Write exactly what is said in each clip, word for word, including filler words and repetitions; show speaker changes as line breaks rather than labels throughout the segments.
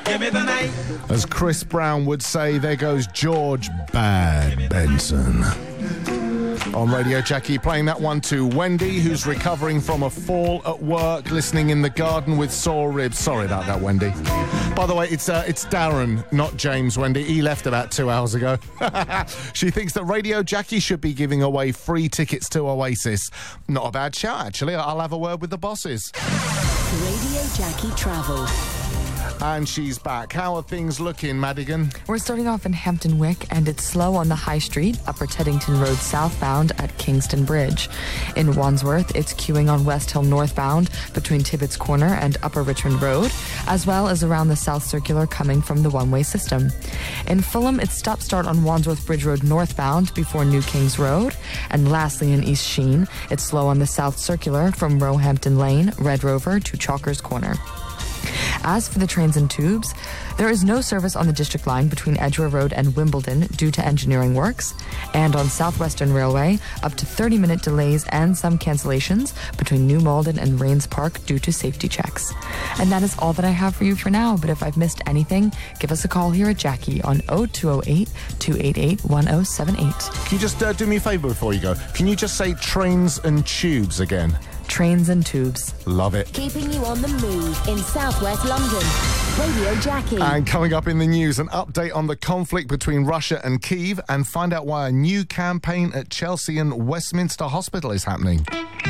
give me the night.
As Chris Brown would say, there goes George Bad Benson. On Radio Jackie, playing that one to Wendy, who's recovering from a fall at work, listening in the garden with sore ribs. Sorry about that, Wendy. By the way, it's uh, it's Darren, not James, Wendy. He left about two hours ago. She thinks that Radio Jackie should be giving away free tickets to Oasis. Not a bad shout, actually. I'll have a word with the bosses.
Radio Jackie Travel.
And she's back. How are things looking, Madigan?
We're starting off in Hampton Wick, and it's slow on the High Street, Upper Teddington Road southbound at Kingston Bridge. In Wandsworth, it's queuing on West Hill northbound between Tibbetts Corner and Upper Richmond Road, as well as around the South Circular coming from the one-way system. In Fulham, it's stop-start on Wandsworth Bridge Road northbound before New Kings Road. And lastly, in East Sheen, it's slow on the South Circular from Roehampton Lane, Red Rover to Chalkers Corner. As for the trains and tubes, there is no service on the District Line between Edgware Road and Wimbledon due to engineering works, and on South Western Railway, up to thirty-minute delays and some cancellations between New Malden and Rains Park due to safety checks. And that is all that I have for you for now, but if I've missed anything, give us a call here at Jackie on oh two oh eight, two eight eight, one oh seven eight.
Can you just uh, do me a favour before you go? Can you just say trains and tubes again?
Trains and tubes.
Love it.
Keeping you on the move in southwest London. Radio Jackie.
And coming up in the news, an update on the conflict between Russia and Kyiv, and find out why a new campaign at Chelsea and Westminster Hospital is happening.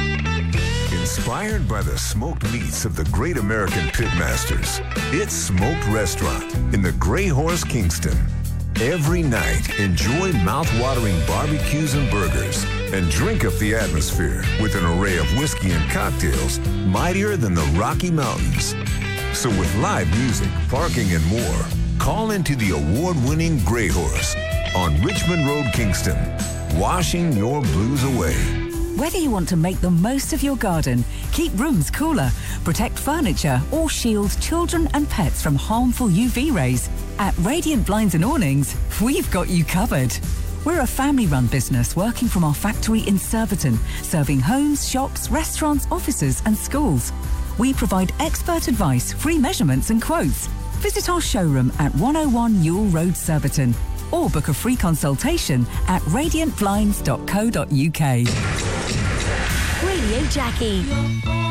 Inspired by the smoked meats of the great American pitmasters, it's Smoked Restaurant in the Grey Horse, Kingston. Every night, enjoy mouth-watering barbecues and burgers, and drink up the atmosphere with an array of whiskey and cocktails mightier than the Rocky Mountains. So with live music, parking, and more, call into the award-winning Grey Horse on Richmond Road, Kingston, washing your blues away.
Whether you want to make the most of your garden, keep rooms cooler, protect furniture, or shield children and pets from harmful U V rays, at Radiant Blinds and Awnings, we've got you covered. We're a family-run business working from our factory in Surbiton, serving homes, shops, restaurants, offices and schools. We provide expert advice, free measurements and quotes. Visit our showroom at one oh one Ewell Road, Surbiton, or book a free consultation at radiant blinds dot co dot uk.
Radio Jackie.